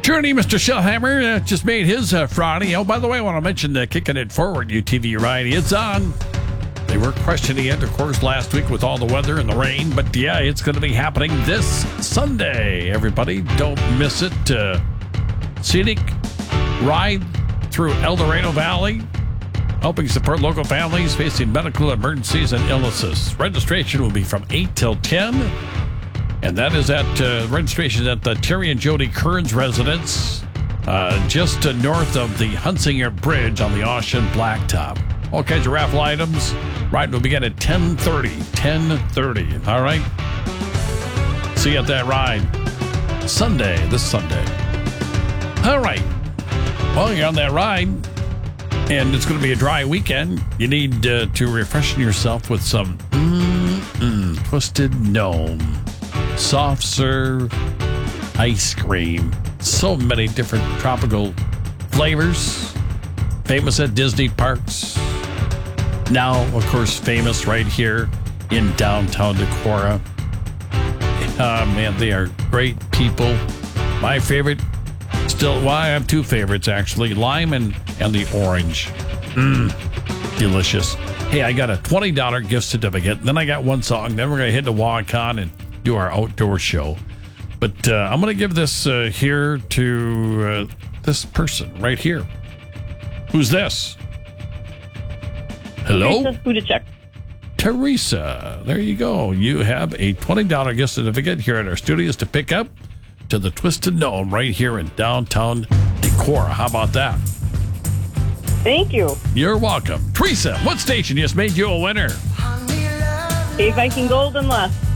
Journey, Mr. Shellhammer, just made his Friday. Oh, by the way, I want to mention Kicking It Forward, UTV Ride. It's on. They were questioning it, of course, last week with all the weather and the rain. But, yeah, it's going to be happening this Sunday. Everybody, don't miss it. Scenic ride through El Dorado Valley, helping support local families facing medical emergencies and illnesses. Registration will be from 8 till 10. And that is at registration at the Terry and Jody Kearns residence, just north of the Hunsinger Bridge on the Ocean Blacktop. All kinds of raffle items. Ride will begin at 10:30. 10:30. All right. See you at that ride. This Sunday. All right. Well, you're on that ride, and it's going to be a dry weekend. You need to refreshen yourself with some Twisted Gnome soft serve ice cream. So many different tropical flavors. Famous at Disney parks. Now, of course, famous right here in downtown Decorah. Man, they are great people. My favorite, I have two favorites, actually. Lime and the orange. Delicious. Hey, I got a $20 gift certificate. Then I got one song. Then we're going to hit the Walk-On and do our outdoor show. But I'm going to give this here to this person right here. Who's this? Hello? Teresa Budacek. Teresa, there you go. You have a $20 gift certificate here at our studios to pick up to the Twisted Gnome right here in downtown Decorah. How about that? Thank you. You're welcome. Teresa, what station just made you a winner? A Viking Gold and less.